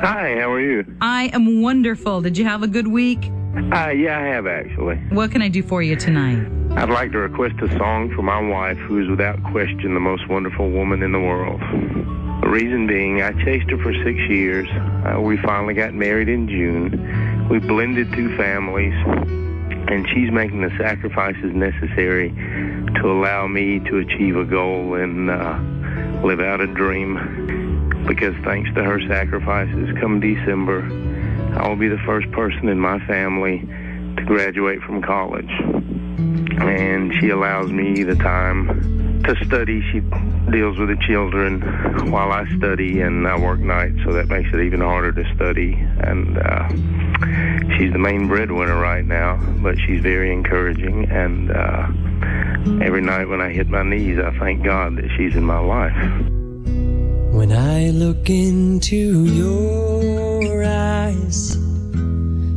Hi, how are you? I am wonderful. Did you have a good week? Yeah, I have actually. What can I do for you tonight? I'd like to request a song for my wife, who is without question the most wonderful woman in the world. The reason being, I chased her for 6 years. We finally got married in June. We blended two families, and she's making the sacrifices necessary to allow me to achieve a goal and live out a dream. Because thanks to her sacrifices, come December, I will be the first person in my family to graduate from college. And she allows me the time to study. She deals with the children while I study, and I work nights, so that makes it even harder to study. And she's the main breadwinner right now, but she's very encouraging. And every night when I hit my knees, I thank God that she's in my life. When I look into your